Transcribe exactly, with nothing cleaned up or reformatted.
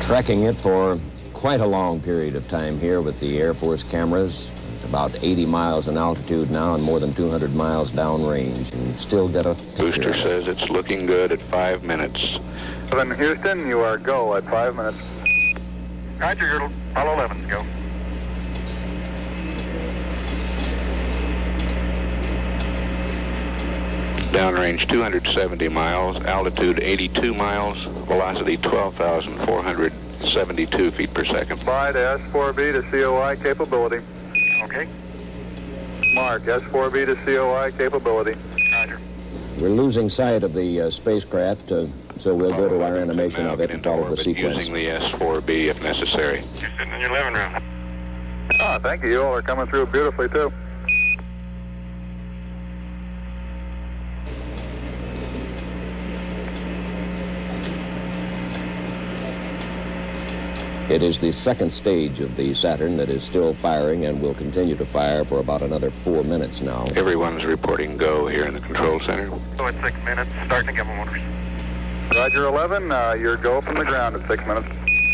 Tracking it for quite a long period of time here with the Air Force cameras. About eighty miles in altitude now and more than two hundred miles downrange, and still get a picture. Booster says it's looking good at five minutes. Then Houston, you are go at five minutes. Roger, your Apollo eleven's go. Downrange two hundred seventy miles, altitude eighty-two miles, velocity twelve thousand four hundred seventy-two feet per second. Fly to S four B to C O I capability. Okay. Mark, S four B to C O I capability. Roger. We're losing sight of the uh, spacecraft, uh, so we'll go to our animation of it and follow the sequence. Using the S four B if necessary. You're sitting in your living room. Ah, thank you. You all are coming through beautifully, too. It is the second stage of the Saturn that is still firing and will continue to fire for about another four minutes now. Everyone's reporting go here in the control center. Go at six minutes, starting to give them orders. Roger eleven, uh, your go from the ground at six minutes.